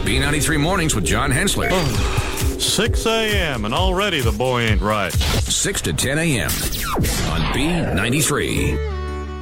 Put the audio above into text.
B93 Mornings with John Hensler. 6 a.m. and already the boy ain't right. 6 to 10 a.m. on B93.